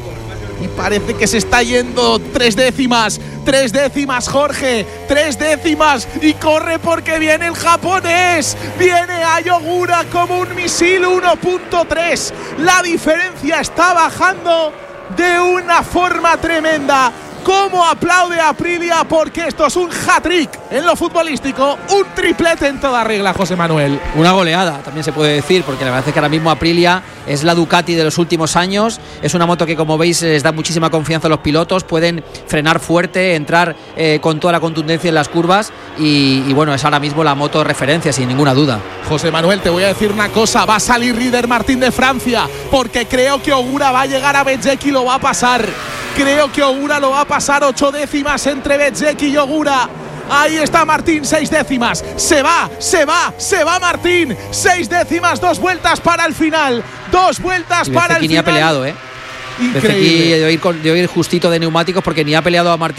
Speaker 10: Y parece que se está yendo tres décimas, tres décimas Jorge, tres décimas y corre porque viene el japonés, viene Ai Ogura como un misil, uno punto tres, la diferencia está bajando de una forma tremenda. Cómo aplaude Aprilia porque esto es un hat-trick en lo futbolístico, un triplete en toda regla, José Manuel.
Speaker 2: Una goleada, también se puede decir, porque la verdad es que ahora mismo Aprilia es la Ducati de los últimos años. Es una moto que, como veis, les da muchísima confianza a los pilotos, pueden frenar fuerte, entrar eh, con toda la contundencia en las curvas y, y bueno, es ahora mismo la moto referencia, sin ninguna duda.
Speaker 10: José Manuel, te voy a decir una cosa, va a salir líder Martín de Francia, porque creo que Ogura va a llegar a Bezzecchi y lo va a pasar. Creo que Ogura lo va a pasar, ocho décimas entre Bezzecchi y Ogura. Ahí está Martín, seis décimas. Se va, se va, se va Martín. Seis décimas, dos vueltas para el final. Dos vueltas
Speaker 2: y
Speaker 10: para el
Speaker 2: ni
Speaker 10: final.
Speaker 2: Ha peleado, ¿eh?
Speaker 10: Increíble.
Speaker 2: De ir, con, de ir justito de neumáticos porque ni ha peleado a Martín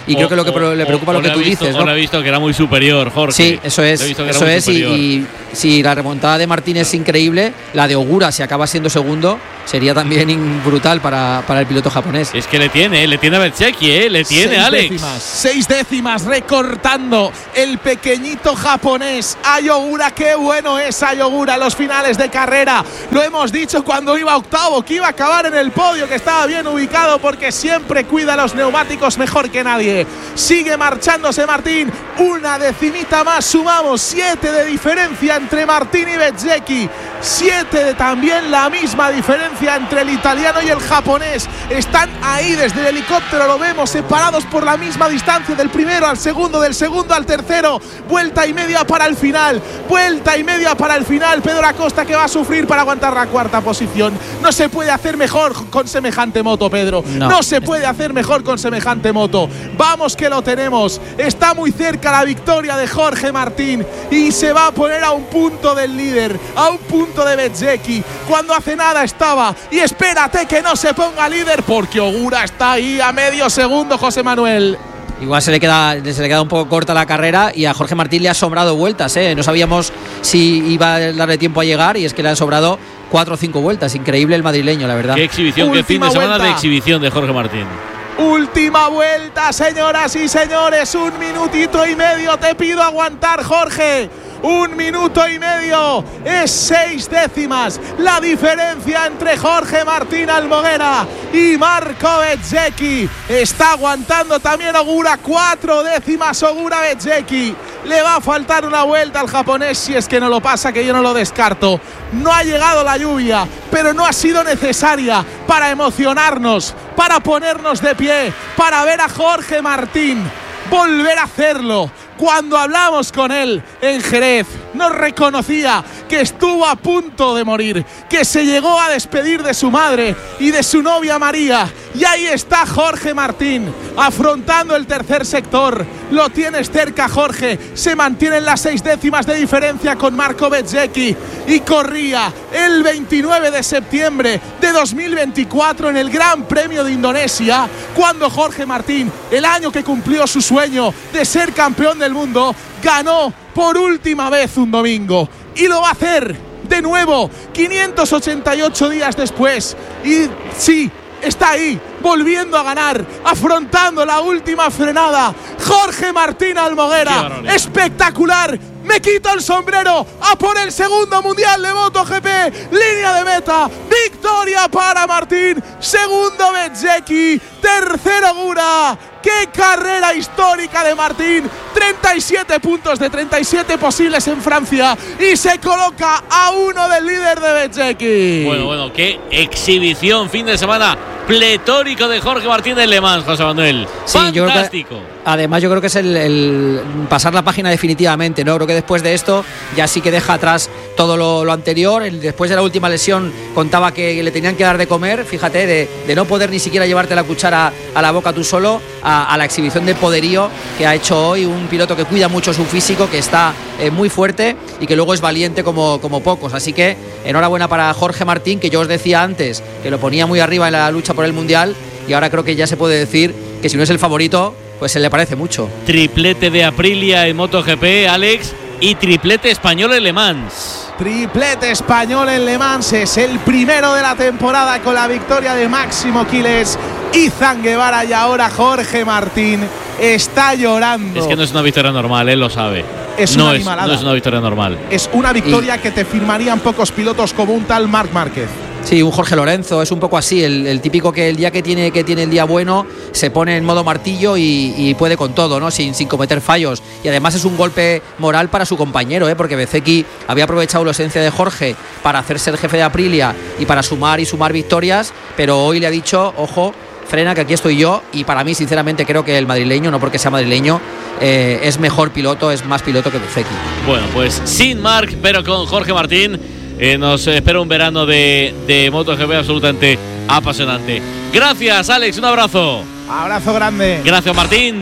Speaker 2: y
Speaker 1: o,
Speaker 2: creo que lo que
Speaker 1: o,
Speaker 2: le preocupa
Speaker 1: o,
Speaker 2: lo que tú
Speaker 1: visto,
Speaker 2: dices,
Speaker 1: ¿no?
Speaker 2: ¿no?
Speaker 1: He visto que era muy superior, Jorge.
Speaker 2: Sí, eso es, eso es, y, y si la remontada de Martín es increíble, la de Ogura, si acaba siendo segundo, sería también brutal para, para el piloto japonés.
Speaker 1: Es que le tiene, le tiene a Bezzecchi, ¿eh? Le tiene,
Speaker 10: seis
Speaker 1: Alex.
Speaker 10: Décimas, seis décimas recortando el pequeñito japonés Ayogura. Qué bueno es Ayogura en los finales de carrera. Lo hemos dicho cuando iba octavo, que iba a acabar en el podio, que estaba bien ubicado porque siempre cuida los neumáticos mejor que nadie. Sigue marchándose Martín, una decimita más, sumamos siete de diferencia entre Martín y Bezzecchi, siete de también la misma diferencia entre el italiano y el japonés. Están ahí desde el helicóptero, lo vemos, separados por la misma distancia del primero al segundo, del segundo al tercero. Vuelta y media para el final, vuelta y media para el final. Pedro Acosta, que va a sufrir para aguantar la cuarta posición. No se puede hacer mejor con semejante moto, Pedro. No, no se puede hacer mejor con semejante moto. Vamos que lo tenemos. Está muy cerca la victoria de Jorge Martín y se va a poner a un punto del líder, a un punto de Bezzecchi, cuando hace nada estaba. Y espérate que no se ponga líder, porque Ogura está ahí a medio segundo, José Manuel.
Speaker 2: Igual se le queda se le queda un poco corta la carrera y a Jorge Martín le ha sobrado vueltas, ¿eh? No sabíamos si iba a darle tiempo a llegar y es que le han sobrado cuatro o cinco vueltas. Increíble el madrileño, la verdad.
Speaker 1: Qué exhibición,
Speaker 10: Última
Speaker 1: qué fin de semana
Speaker 10: vuelta.
Speaker 1: de exhibición de Jorge Martín.
Speaker 10: Última vuelta, señoras y señores. Un minutito y medio. Te pido aguantar, Jorge. Un minuto y medio, es seis décimas la diferencia entre Jorge Martín Almoguera y Marco Bezzecchi. Está aguantando también Ogura, cuatro décimas Ogura Bezzecchi. Le va a faltar una vuelta al japonés si es que no lo pasa, que yo no lo descarto. No ha llegado la lluvia, pero no ha sido necesaria para emocionarnos, para ponernos de pie, para ver a Jorge Martín volver a hacerlo. Cuando hablamos con él en Jerez, nos reconocía que estuvo a punto de morir, que se llegó a despedir de su madre y de su novia María. Y ahí está Jorge Martín, afrontando el tercer sector. Lo tienes cerca, Jorge. Se mantienen las seis décimas de diferencia con Marco Bezzecchi. Y corría el veintinueve de septiembre de dos mil veinticuatro en el Gran Premio de Indonesia, cuando Jorge Martín, el año que cumplió su sueño de ser campeón del mundo, ganó por última vez un domingo. Y lo va a hacer de nuevo quinientos ochenta y ocho días después. Y sí, está ahí, volviendo a ganar, afrontando la última frenada. Jorge Martín Almoguera, espectacular. Me quito el sombrero a por el segundo mundial de MotoGP. Línea de meta, victoria para Martín. Segundo Bezzecchi, tercero Ogura. ¡Qué carrera histórica de Martín! treinta y siete puntos de treinta y siete posibles en Francia y se coloca a uno del líder de Bezzecchi.
Speaker 1: Bueno, bueno, qué exhibición, fin de semana pletórico de Jorge Martín en Le Mans, José Manuel.
Speaker 2: Sí,
Speaker 1: fantástico.
Speaker 2: Yo creo que, además, yo creo que es el, el pasar la página definitivamente, ¿no? Creo que después de esto ya sí que deja atrás todo lo, lo anterior. El, después de la última lesión contaba que le tenían que dar de comer, fíjate, de, de no poder ni siquiera llevarte la cuchara a la boca tú solo, a, a la exhibición de poderío que ha hecho hoy un piloto que cuida mucho su físico, que está eh, muy fuerte y que luego es valiente como, como pocos. Así que enhorabuena para Jorge Martín, que yo os decía antes que lo ponía muy arriba en la lucha por el Mundial, y ahora creo que ya se puede decir que si no es el favorito, pues se le parece mucho.
Speaker 1: Triplete de Aprilia en MotoGP, Alex, y triplete español en Le Mans.
Speaker 10: Triplete español en Le Mans, es el primero de la temporada con la victoria de Máximo Quiles y Izan Guevara, y ahora Jorge Martín está llorando.
Speaker 1: Es que no es una victoria normal, él lo sabe.
Speaker 10: Es
Speaker 1: no
Speaker 10: una
Speaker 1: es,
Speaker 10: animalada.
Speaker 1: no es una victoria normal.
Speaker 10: Es una victoria
Speaker 2: y...
Speaker 10: que te firmarían pocos pilotos como un tal Marc Márquez.
Speaker 2: Sí, un Jorge Lorenzo, es un poco así, el, el típico que el día que tiene que tiene el día bueno se pone en modo martillo y, y puede con todo, ¿no? Sin, sin cometer fallos. Y además es un golpe moral para su compañero, ¿eh? Porque Bezzecchi había aprovechado la ausencia de Jorge para hacerse el jefe de Aprilia y para sumar y sumar victorias, pero hoy le ha dicho, ojo, frena, que aquí estoy yo. Y para mí, sinceramente, creo que el madrileño, no porque sea madrileño, eh, es mejor piloto, es más piloto que Bezzecchi.
Speaker 1: Bueno, pues sin Marc, pero con Jorge Martín. Eh, nos espera un verano de, de MotoGP absolutamente apasionante. Gracias, Alex, un abrazo.
Speaker 10: Abrazo grande.
Speaker 1: Gracias, Martín.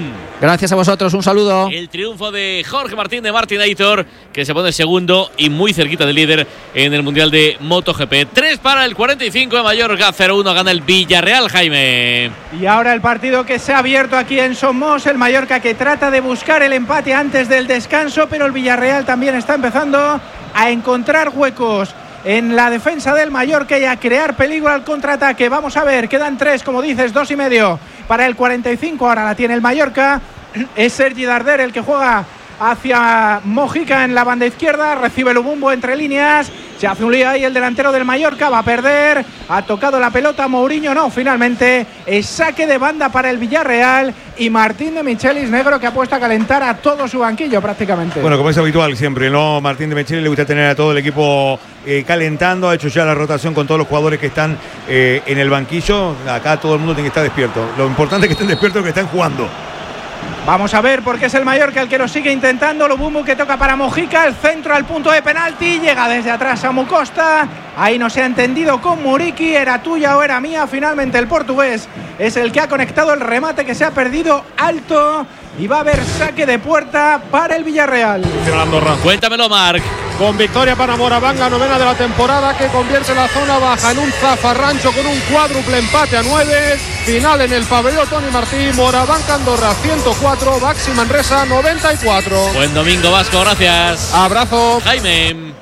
Speaker 2: Gracias a vosotros, un saludo.
Speaker 1: El triunfo de Jorge Martín de Martinator, que se pone segundo y muy cerquita del líder en el Mundial de MotoGP. tres para el cuarenta y cinco de Mallorca, cero uno gana el Villarreal, Jaime.
Speaker 6: Y ahora el partido que se ha abierto aquí en Somos, el Mallorca que trata de buscar el empate antes del descanso, pero el Villarreal también está empezando a encontrar huecos en la defensa del Mallorca y a crear peligro al contraataque. Vamos a ver, quedan tres, como dices, dos y medio para el cuarenta y cinco. Ahora la tiene el Mallorca. Es Sergi Darder el que juega hacia Mojica en la banda izquierda. Recibe Lubumbo entre líneas. Se hace un lío ahí el delantero del Mallorca. Va a perder. Ha tocado la pelota Mourinho. No, finalmente es saque de banda para el Villarreal. Y Martín de Michelis, negro, que ha puesto a calentar a todo su banquillo prácticamente.
Speaker 7: Bueno, como es habitual siempre, ¿no? Martín de Michelis le gusta tener a todo el equipo eh, calentando. Ha hecho ya la rotación con todos los jugadores que están eh, en el banquillo. Acá todo el mundo tiene que estar despierto. Lo importante es que estén despiertos, que estén jugando.
Speaker 6: Vamos a ver, porque es el Mallorca el que lo sigue intentando. Lubumbo que toca para Mojica, el centro al punto de penalti, llega desde atrás Samu Costa. Ahí no se ha entendido con Muriqui, era tuya o era mía. Finalmente el portugués es el que ha conectado el remate que se ha perdido alto. Y va a haber saque de puerta para el Villarreal.
Speaker 1: Cuéntamelo, Marc.
Speaker 11: Con victoria para Moraván, novena de la temporada, que convierte la zona baja en un zafarrancho con un cuádruple empate a nueve. Final en el pabellón Toni Martí. Moraván Andorra ciento cuatro, Baxi Manresa noventa y cuatro.
Speaker 1: Buen domingo vasco, gracias.
Speaker 11: Abrazo.
Speaker 1: Jaime.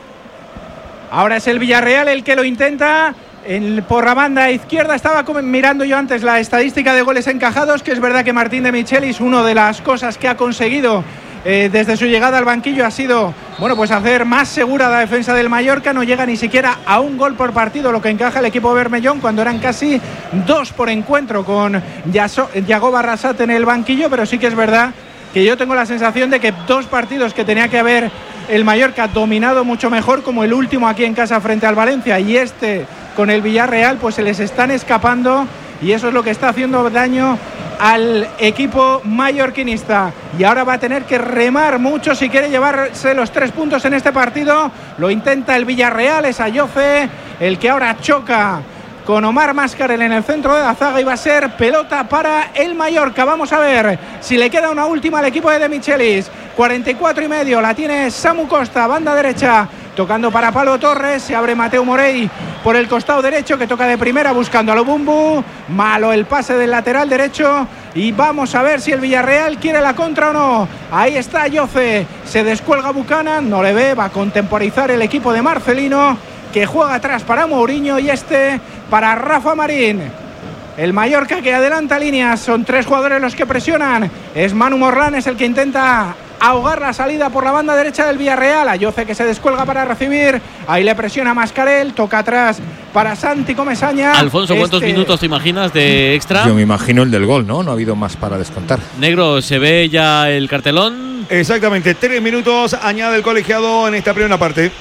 Speaker 6: Ahora es el Villarreal el que lo intenta. En, por la banda izquierda estaba mirando yo antes la estadística de goles encajados, que es verdad que Martín de Michelis, una de las cosas que ha conseguido eh, desde su llegada al banquillo ha sido, bueno, pues hacer más segura la defensa del Mallorca. No llega ni siquiera a un gol por partido, lo que encaja el equipo Bermellón, cuando eran casi dos por encuentro con Yago Barrasate en el banquillo. Pero sí que es verdad que yo tengo la sensación de que dos partidos que tenía que haber el Mallorca dominado mucho mejor, como el último aquí en casa frente al Valencia y este con el Villarreal, pues se les están escapando, y eso es lo que está haciendo daño al equipo mallorquinista. Y ahora va a tener que remar mucho si quiere llevarse los tres puntos en este partido. Lo intenta el Villarreal, es Ayoce el que ahora choca con Omar Mascarel en el centro de la zaga, y va a ser pelota para el Mallorca. Vamos a ver si le queda una última al equipo de De Michelis. cuarenta y cuatro y medio, la tiene Samu Costa, banda derecha, tocando para Pablo Torres. Se abre Mateu Morey por el costado derecho, que toca de primera buscando a Lubumbo. Malo el pase del lateral derecho, y vamos a ver si el Villarreal quiere la contra o no. Ahí está Yoce, se descuelga Buchanan, no le ve, va a contemporizar el equipo de Marcelino, que juega atrás para Mourinho y este para Rafa Marín. El Mallorca que adelanta líneas, son tres jugadores los que presionan. Es Manu Morlán, es el que intenta ahogar la salida por la banda derecha del Villarreal. Ayoce que se descuelga para recibir, ahí le presiona Mascarel, toca atrás para Santi Comesaña.
Speaker 1: Alfonso, ¿cuántos
Speaker 6: este...
Speaker 1: minutos te imaginas de extra?
Speaker 5: Yo me imagino el del gol, ¿no? No ha habido más para descontar.
Speaker 1: Negro, ¿se ve ya el cartelón?
Speaker 7: Exactamente, tres minutos añade el colegiado en esta primera parte.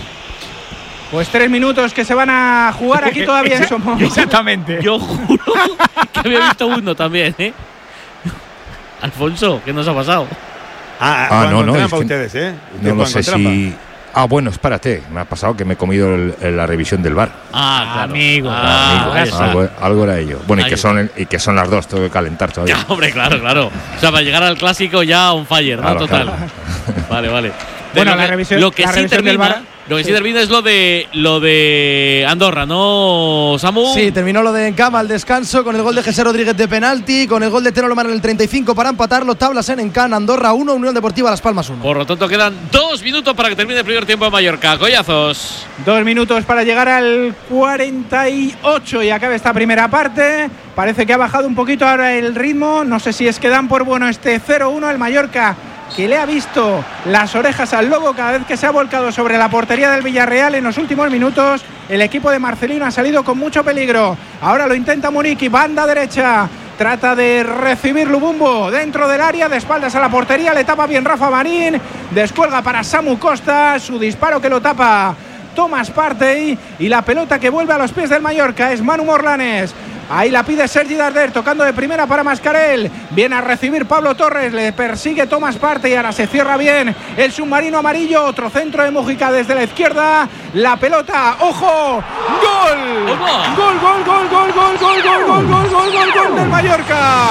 Speaker 6: Pues tres minutos que se van a jugar aquí todavía en Somos.
Speaker 3: Exactamente.
Speaker 1: Yo juro que había visto uno también, ¿eh? Alfonso, ¿qué nos ha pasado?
Speaker 7: Ah,
Speaker 5: ah no, no.
Speaker 7: Es
Speaker 5: que
Speaker 7: para ustedes, ¿eh?
Speaker 5: No lo sé si... Ah, bueno, espérate. Me ha pasado que me he comido el, el, la revisión del V A R.
Speaker 1: Ah, claro.
Speaker 3: Amigo.
Speaker 1: Ah,
Speaker 5: amigo. Algo, algo era ello. Bueno, y que, son, y que son las dos, tengo que calentar todavía.
Speaker 1: Ya, hombre, claro, claro. O sea, para llegar al clásico ya on fire, ¿no?
Speaker 5: Claro,
Speaker 1: Total.
Speaker 5: claro.
Speaker 1: Vale, vale.
Speaker 6: Bueno,
Speaker 1: lo
Speaker 6: la
Speaker 1: que,
Speaker 6: revisión,
Speaker 1: lo que
Speaker 6: la
Speaker 1: sí
Speaker 6: revisión
Speaker 1: termina,
Speaker 6: del V A R.
Speaker 1: Lo que sí,
Speaker 6: sí
Speaker 1: termina es lo de lo de Andorra, ¿no, Samu?
Speaker 4: Sí, terminó lo de Encama al descanso con el gol de José Rodríguez de penalti, con el gol de Teno Lomar en el treinta y cinco para empatarlo. Tablas en Encán, Andorra uno, Unión Deportiva Las Palmas uno.
Speaker 1: Por lo tanto, quedan dos minutos para que termine el primer tiempo de Mallorca. Collazos.
Speaker 6: Dos minutos para llegar al cuarenta y ocho y acabe esta primera parte. Parece que ha bajado un poquito ahora el ritmo. No sé si es que dan por bueno este cero uno. El Mallorca, que le ha visto las orejas al lobo cada vez que se ha volcado sobre la portería del Villarreal en los últimos minutos. El equipo de Marcelino ha salido con mucho peligro. Ahora lo intenta Muriqui, banda derecha. Trata de recibir Lubumbo dentro del área, de espaldas a la portería. Le tapa bien Rafa Marín. Descuelga para Samu Costa. Su disparo que lo tapa Tomás Partey. Y la pelota que vuelve a los pies del Mallorca es Manu Morlanes. Ahí la pide Sergi Darder, tocando de primera para Mascarel. Viene a recibir Pablo Torres, le persigue Tomás Partey y ahora se cierra bien el submarino amarillo. Otro centro de Mojica desde la izquierda. La pelota, ¡ojo! ¡Gol! ¡Gol, gol, gol, gol, gol, gol, gol, gol, gol, gol, gol, gol del Mallorca!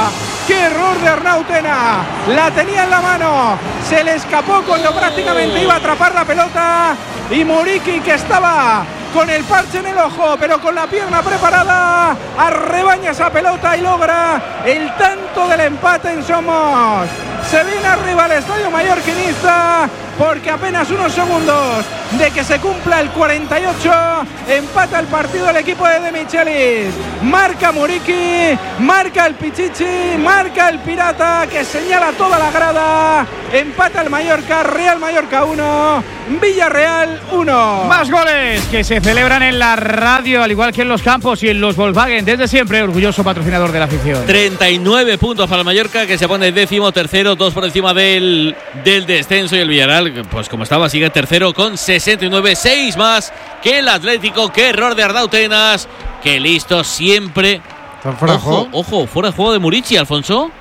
Speaker 6: ¡Qué error de Arnau Tena! La tenía en la mano, se le escapó cuando prácticamente iba a atrapar la pelota y Muriqui, que estaba con el parche en el ojo, pero con la pierna preparada, arrebaña esa pelota y logra el tanto del empate en Somos. Se viene arriba el estadio mallorquinista porque apenas unos segundos de que se cumpla el cuarenta y ocho, empata el partido el equipo de De Michelis. Marca Muriqui, marca el Pichichi, marca el Pirata, que señala toda la grada. Empata el Mallorca, Real Mallorca uno, Villarreal uno.
Speaker 3: Más goles que se celebran en la radio, al igual que en los campos y en los Volkswagen. Desde siempre, orgulloso patrocinador de la afición.
Speaker 1: treinta y nueve puntos para el Mallorca, que se pone décimo tercero, dos por encima del, del descenso, y el Villarreal, pues como estaba, sigue tercero con sesenta y nueve, seis más que el Atlético. Qué error de Arnau Tenas, que listo siempre.
Speaker 8: Fuera
Speaker 1: ojo,
Speaker 8: de juego?
Speaker 1: ojo, fuera de juego de Muriqui, Alfonso.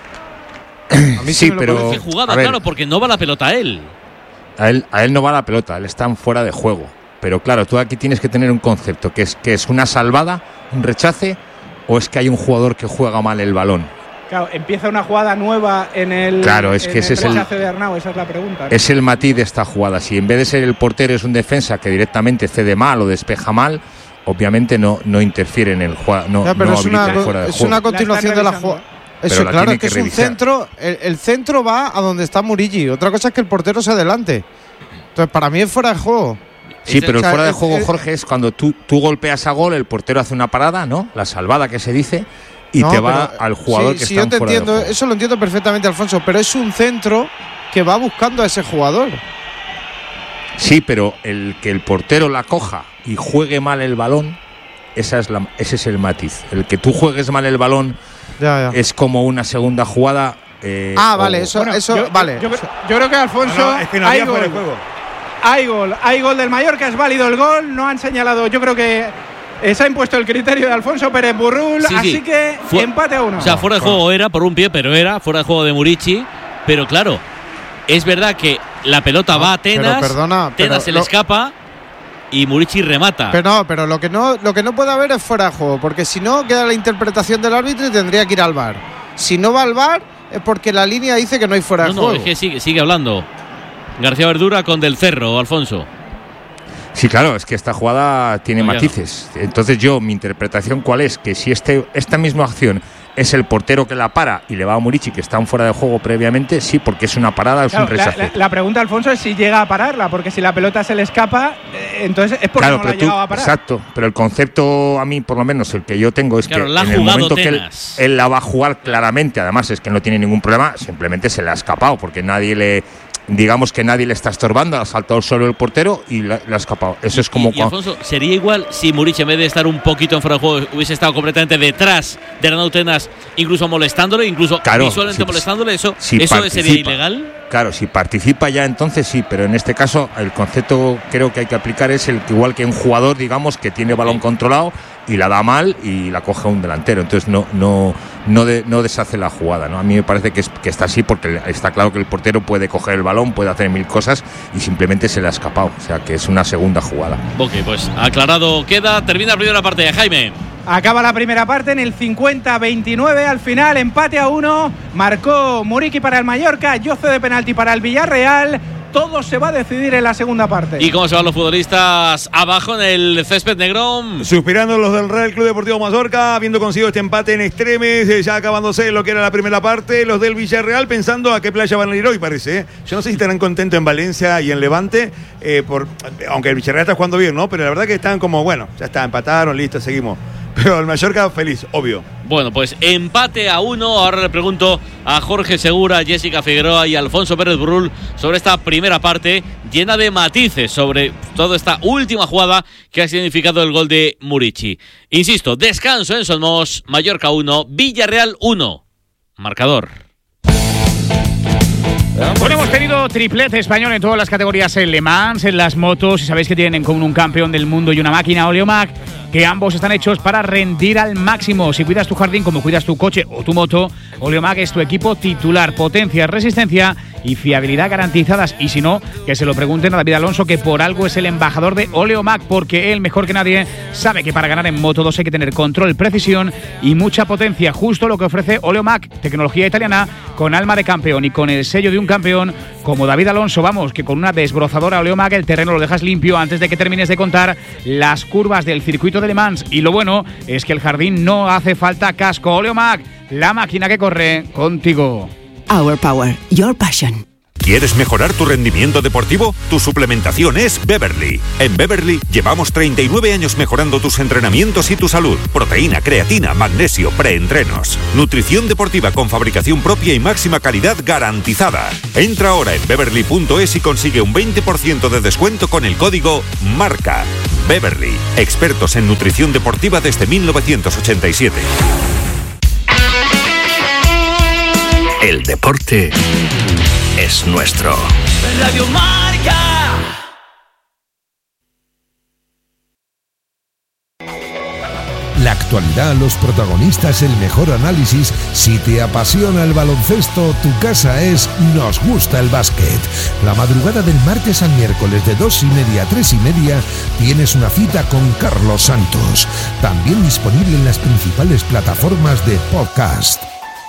Speaker 5: A mí sí, pero
Speaker 1: Qué jugada,
Speaker 5: a ver,
Speaker 1: claro, porque no va la pelota a él.
Speaker 5: A él, a él no va la pelota, él está en fuera de juego. Pero claro, tú aquí tienes que tener un concepto, que es que es una salvada, un rechace, o es que hay un jugador que juega mal el balón.
Speaker 6: Claro, empieza una jugada nueva en el,
Speaker 5: claro, es que
Speaker 6: en
Speaker 5: ese
Speaker 6: el
Speaker 5: es el,
Speaker 6: rechace de Arnau, esa es la pregunta, ¿no?
Speaker 5: Es el matiz de esta jugada. Si en vez de ser el portero es un defensa que directamente cede mal o despeja mal, obviamente no, no interfiere en el juego, no,
Speaker 8: ya, pero
Speaker 5: no
Speaker 8: es, una,
Speaker 5: habilita el fuera de
Speaker 8: es
Speaker 5: juego.
Speaker 8: una continuación de la jugada. Eso,
Speaker 5: la
Speaker 8: claro,
Speaker 5: tiene
Speaker 8: es que,
Speaker 5: que
Speaker 8: es un
Speaker 5: revisar.
Speaker 8: centro. El, el centro va a donde está Muriqui. Otra cosa es que el portero se adelante. Entonces, para mí es fuera de juego.
Speaker 5: Sí, pero
Speaker 8: o sea,
Speaker 5: el fuera de
Speaker 8: es-
Speaker 5: juego,
Speaker 8: es-
Speaker 5: Jorge, es cuando tú, tú golpeas a gol, el portero hace una parada, ¿no? La salvada que se dice, y
Speaker 8: No,
Speaker 5: te va
Speaker 8: pero-
Speaker 5: al jugador
Speaker 8: sí,
Speaker 5: que
Speaker 8: sí,
Speaker 5: está
Speaker 8: yo
Speaker 5: en
Speaker 8: te
Speaker 5: fuera de
Speaker 8: entiendo,
Speaker 5: juego.
Speaker 8: eso lo entiendo perfectamente, Alfonso, pero es un centro que va buscando a ese jugador.
Speaker 5: Sí, pero el que el portero la coja y juegue mal el balón, esa es la, ese es el matiz. El que tú juegues mal el balón
Speaker 8: Ya, ya.
Speaker 5: es como una segunda jugada. eh,
Speaker 8: Ah,
Speaker 5: o-
Speaker 8: vale, eso,
Speaker 6: Bueno,
Speaker 8: eso,
Speaker 6: yo,
Speaker 8: vale.
Speaker 6: Yo, yo- yo creo que Alfonso.
Speaker 7: No, no, es que no
Speaker 6: hay
Speaker 7: había fuera de
Speaker 6: gol.
Speaker 7: juego.
Speaker 6: Hay gol, hay gol del Mallorca, es válido el gol, no han señalado, yo creo que eh, se ha impuesto el criterio de Alfonso Pérez Burrul,
Speaker 1: Sí,
Speaker 6: así
Speaker 1: sí.
Speaker 6: que
Speaker 1: Fue-
Speaker 6: empate a uno.
Speaker 1: O sea, fuera de juego era por un pie, pero era fuera de juego de Muriqui. Pero claro, es verdad que la pelota
Speaker 8: No,
Speaker 1: va a
Speaker 8: pero
Speaker 1: Tenas,
Speaker 8: perdona, pero
Speaker 1: Tenas se le
Speaker 8: lo-
Speaker 1: escapa y Muriqui remata.
Speaker 8: Pero no, pero lo que no, lo que no puede haber es fuera de juego, porque si no queda la interpretación del árbitro y tendría que ir al V A R. Si no va al V A R es porque la línea dice que no hay fuera
Speaker 1: no,
Speaker 8: de
Speaker 1: no,
Speaker 8: juego.
Speaker 1: es que sigue, sigue hablando. García Verdura con Del Cerro, Alfonso.
Speaker 5: Sí, claro, es que esta jugada tiene
Speaker 1: No, ya
Speaker 5: matices. Entonces yo, mi interpretación cuál es, que si este, esta misma acción es el portero que la para y le va a Muriqui, que está en fuera de juego previamente, sí, porque es una parada, es
Speaker 6: Claro,
Speaker 5: un
Speaker 6: la,
Speaker 5: rechace.
Speaker 6: la- la pregunta, Alfonso, es si llega a pararla, porque si la pelota se le escapa, eh, entonces es porque
Speaker 5: Claro,
Speaker 6: no la ha
Speaker 5: pero tú,
Speaker 6: llegado a parar.
Speaker 5: exacto, pero el concepto a mí, por lo menos el que yo tengo, es
Speaker 1: Claro,
Speaker 5: que
Speaker 1: la ha
Speaker 5: en el
Speaker 1: jugado
Speaker 5: momento que él,
Speaker 1: Tenas.
Speaker 5: él la va a jugar claramente, además es que no tiene ningún problema, simplemente se le ha escapado, porque nadie le, digamos que nadie le está estorbando, ha saltado solo el portero y le, le ha escapado. Eso es como
Speaker 1: Y, y
Speaker 5: cuando,
Speaker 1: Alfonso, ¿sería igual si Muriqui, en vez de estar un poquito en fuera de juego, hubiese estado completamente detrás de Arnau Tenas, incluso molestándole, incluso
Speaker 5: Claro,
Speaker 1: visualmente
Speaker 5: si-
Speaker 1: molestándole? ¿Eso,
Speaker 5: si
Speaker 1: eso sería
Speaker 5: participa.
Speaker 1: ilegal?
Speaker 5: Claro, si participa ya entonces sí, pero en este caso el concepto creo que hay que aplicar es el que igual que un jugador, digamos, que tiene balón controlado y la da mal y la coge un delantero, entonces no no no, de- no deshace la jugada, ¿no? A mí me parece que, es, que está así porque está claro que el portero puede coger el balón, puede hacer mil cosas y simplemente se le ha escapado, o sea que es una segunda jugada.
Speaker 1: Ok, pues aclarado queda. Termina la primera parte, Jaime.
Speaker 6: Acaba la primera parte en el cincuenta veintinueve, al final empate a uno, marcó Muriqui para el Mallorca, Yoce de penalti para el Villarreal, todo se va a decidir en la segunda parte.
Speaker 1: ¿Y cómo se van los futbolistas abajo en el césped negro?
Speaker 7: Suspirando los del Real Club Deportivo Mallorca, habiendo conseguido este empate en extremes, eh, ya acabándose lo que era la primera parte. Los del Villarreal pensando a qué playa van a ir hoy, parece. ¿eh? Yo no sé si estarán contentos en Valencia y en Levante, eh, por, aunque el Villarreal está jugando bien, ¿no? Pero la verdad que están como, bueno, ya está, empataron, listo, seguimos. Pero el Mallorca feliz, obvio.
Speaker 1: Bueno, pues empate a uno. Ahora le pregunto a Jorge Segura, Jessica Figueroa y Alfonso Pérez Burrul sobre esta primera parte llena de matices, sobre toda esta última jugada que ha significado el gol de Muriqui. Insisto, descanso en Somos, Mallorca uno, Villarreal uno. Marcador.
Speaker 3: Bueno, hemos tenido triplete español en todas las categorías en Le Mans, en las motos, y sabéis que tienen en común un campeón del mundo y una máquina Oleomac, que ambos están hechos para rendir al máximo. Si cuidas tu jardín como cuidas tu coche o tu moto, Oleomac es tu equipo titular. Potencia, resistencia y fiabilidad garantizadas. Y si no, que se lo pregunten a David Alonso, que por algo es el embajador de Oleomac, porque él, mejor que nadie, sabe que para ganar en Moto dos hay que tener control, precisión y mucha potencia. Justo lo que ofrece Oleomac, tecnología italiana con alma de campeón y con el sello de un campeón como David Alonso. Vamos, que con una desbrozadora Oleomac el terreno lo dejas limpio antes de que termines de contar las curvas del circuito de Le Mans. Y lo bueno es que el jardín no hace falta casco. Oleomac, la máquina que corre contigo.
Speaker 14: Our Power, your passion.
Speaker 12: ¿Quieres mejorar tu rendimiento deportivo? Tu suplementación es Beverly. En Beverly llevamos treinta y nueve años mejorando tus entrenamientos y tu salud. Proteína, creatina, magnesio, preentrenos. Nutrición deportiva con fabricación propia y máxima calidad garantizada. Entra ahora en beverly punto es y consigue un veinte por ciento de descuento con el código MARCA. Beverly, expertos en nutrición deportiva desde mil novecientos ochenta y siete.
Speaker 13: El deporte es nuestro.
Speaker 15: Radio Marca.
Speaker 16: La actualidad, los protagonistas, el mejor análisis. Si te apasiona el baloncesto, tu casa es Nos Gusta el Básquet. La madrugada del martes al miércoles de dos y media a tres y media tienes una cita con Carlos Santos. También disponible en las principales plataformas de podcast.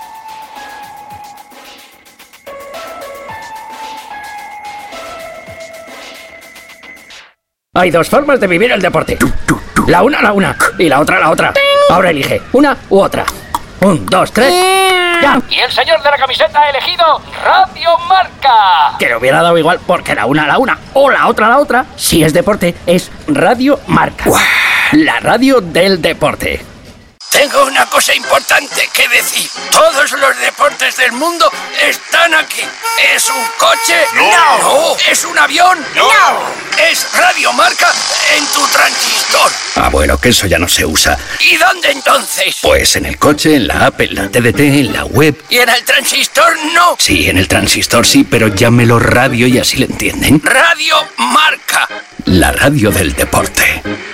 Speaker 17: Hay dos formas de vivir el deporte. La una, la una. Y la otra, la otra. Ahora elige una u otra. Un, dos, tres. ¡Ya!
Speaker 15: Y el señor de la camiseta ha elegido Radio Marca.
Speaker 17: Que le hubiera dado igual porque la una, la una. O la otra, la otra. Si es deporte, es Radio Marca. ¡Uah! La radio del deporte.
Speaker 18: Tengo una cosa importante que decir. Todos los deportes del mundo están aquí. ¿Es un coche?
Speaker 15: No.
Speaker 18: No. ¿Es un avión?
Speaker 15: No.
Speaker 18: Es Radio Marca en tu transistor.
Speaker 13: Ah, bueno, que eso ya no se usa.
Speaker 18: ¿Y dónde entonces?
Speaker 13: Pues en el coche, en la app, en la T D T, en la web.
Speaker 18: ¿Y en el transistor no?
Speaker 13: Sí, en el transistor sí, pero llámelo radio y así le entienden.
Speaker 18: Radio Marca.
Speaker 13: La radio del deporte.